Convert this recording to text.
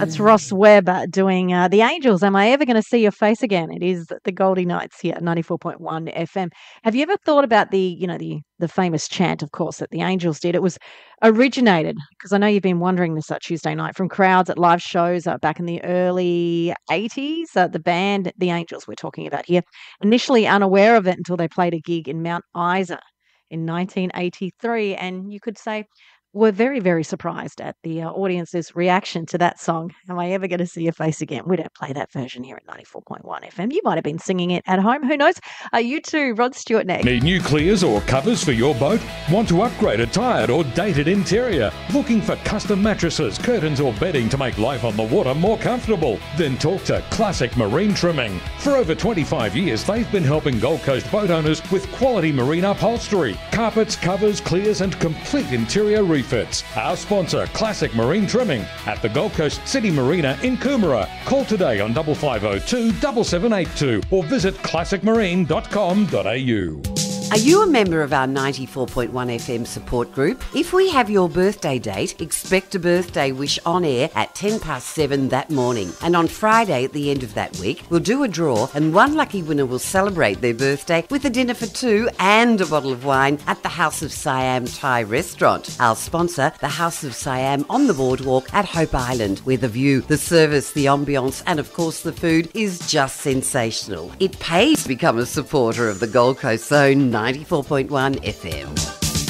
That's Ross Webb doing The Angels. Am I ever going to see your face again? It is the Goldie Nights here at 94.1 FM. Have you ever thought about the famous chant, of course, that the Angels did? It was originated, because I know you've been wondering this Tuesday night, from crowds at live shows back in the early 80s. The band, The Angels, we're talking about here, initially unaware of it until they played a gig in Mount Isa in 1983. And you could say were very, very surprised at the audience's reaction to that song. Am I ever going to see your face again? We don't play that version here at 94.1 FM. You might have been singing it at home. Who knows? You too, Rod Stewart next. Need new clears or covers for your boat? Want to upgrade a tired or dated interior? Looking for custom mattresses, curtains or bedding to make life on the water more comfortable? Then talk to Classic Marine Trimming. For over 25 years, they've been helping Gold Coast boat owners with quality marine upholstery, carpets, covers, clears and complete interior refits. Our sponsor, Classic Marine Trimming, at the Gold Coast City Marina in Coomera. Call today on 5502 7782 or visit classicmarine.com.au. Are you a member of our 94.1 FM support group? If we have your birthday date, expect a birthday wish on air at 7:10 that morning. And on Friday at the end of that week, we'll do a draw and one lucky winner will celebrate their birthday with a dinner for two and a bottle of wine at the House of Siam Thai restaurant. Our sponsor, the House of Siam on the boardwalk at Hope Island, where the view, the service, the ambience and of course the food is just sensational. It pays to become a supporter of the Gold Coast Zone 94.1 FM.